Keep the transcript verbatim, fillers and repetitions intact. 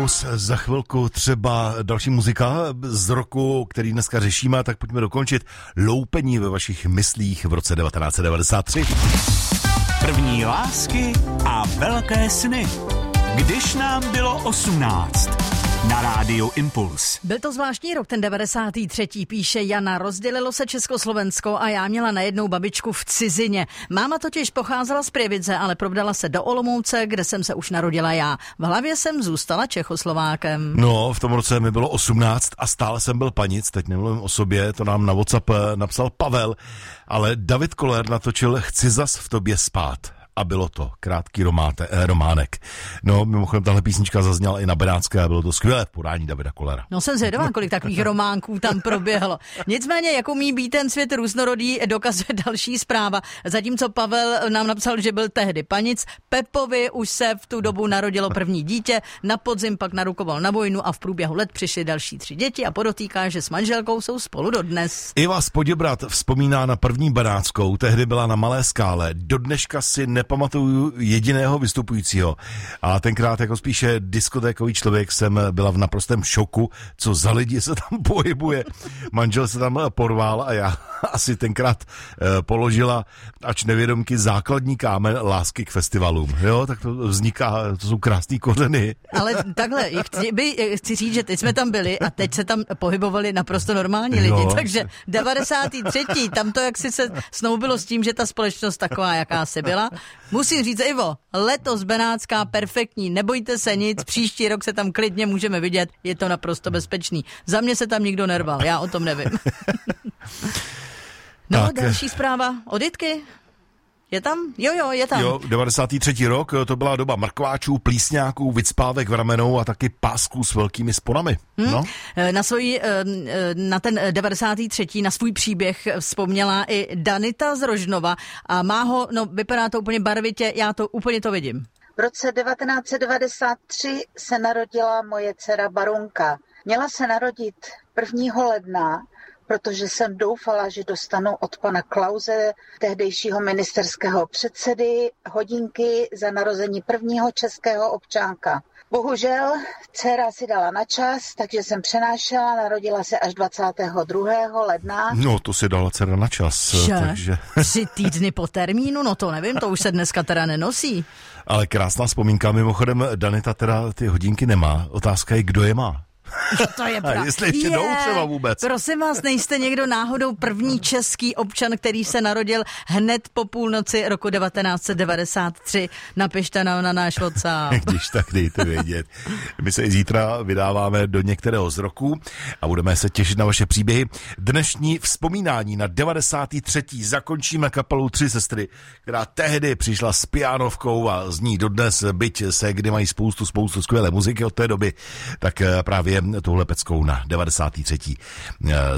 Impuls, za chvilku třeba další muzika z roku, který dneska řešíme, tak pojďme dokončit loupení ve vašich myslích v roce devatenáct set devadesát tři. První lásky a velké sny. Když nám bylo osmnáct. Na rádiu Impuls. Byl to zvláštní rok, ten devadesátý třetí, píše Jana. Rozdělilo se Československo a já měla najednou babičku v cizině. Máma totiž pocházela z Prievidze, ale provdala se do Olomouce, kde jsem se už narodila já. V hlavě jsem zůstala Čechoslovákem. No, v tom roce mi bylo osmnáct a stále jsem byl panic, teď nemluvím o sobě, to nám na WhatsApp napsal Pavel, ale David Koller natočil Chci zas v tobě spát. A bylo to krátký romáte, eh, románek. No, mimochodem, tahle písnička zazněla i na Benátské a bylo to skvělé v podání Davida Kollera. No, jsem zvědavá, kolik takových románků tam proběhlo. Nicméně, jak umí být ten svět různorodý, dokazuje další zpráva. Zatímco Pavel nám napsal, že byl tehdy panic, Pepovi už se v tu dobu narodilo první dítě, na podzim pak narukoval na vojnu a v průběhu let přišly další tři děti a podotýká, že s manželkou jsou spolu dodnes. Iva z Poděbrad vzpomíná na první Benátskou, tehdy byla na malé skále. Do dneška si nepamatuju jediného vystupujícího. A tenkrát jako spíše diskotékový člověk jsem byla v naprostém šoku, co za lidi se tam pohybuje. Manžel se tam porval a já asi tenkrát eh, položila, ač nevědomky, základní kámen lásky k festivalům. Jo, tak to vzniká, to jsou krásný kořeny. Ale takhle, chci, by, chci říct, že teď jsme tam byli a teď se tam pohybovali naprosto normální lidi, jo. Takže devadesátý třetí tam to jak si se snoubilo s tím, že ta společnost taková, jaká se byla. Musím říct, Ivo, letos Benátská perfektní, nebojte se nic, příští rok se tam klidně můžeme vidět, je to naprosto bezpečný. Za mě se tam nikdo nerval, já o tom nevím. No, tak. Další zpráva od Jitky. Je tam? Jo, jo, je tam. Jo, devadesátý třetí rok, to byla doba mrkváčů, plísňáků, vycpávek v ramenou a taky pásků s velkými sponami. Hmm. No. Na, svůj, na ten devadesátý třetí na svůj příběh vzpomněla i Danita z Rožnova a má ho, no vypadá to úplně barvitě, já to úplně to vidím. V roce devatenáct set devadesát tři se narodila moje dcera Barunka. Měla se narodit prvního ledna, protože jsem doufala, že dostanu od pana Klause, tehdejšího ministerského předsedy, hodinky za narození prvního českého občánka. Bohužel dcera si dala na čas, takže jsem přenášela, narodila se až dvacátého druhého ledna. No, to si dala dcera na čas. Že? Takže... Tři týdny po termínu, no to nevím, to už se dneska teda nenosí. Ale krásná vzpomínka, mimochodem Danita teda ty hodinky nemá, otázka je, kdo je má. To je pravda. Jestli ještě jdou třeba vůbec. Prosím vás, nejste někdo náhodou první český občan, který se narodil hned po půlnoci roku devatenáct set devadesát tři. Napište nám na náš WhatsApp. Když tak dejte vědět. My se i zítra vydáváme do některého z roku a budeme se těšit na vaše příběhy. Dnešní vzpomínání na devadesátý třetí zakončíme kapelou Tři sestry, která tehdy přišla s pianovkou a z ní dodnes, byť se kdy mají spoustu, spoustu skvělé muziky od té doby, tak právě touhle peckou na devadesátý třetí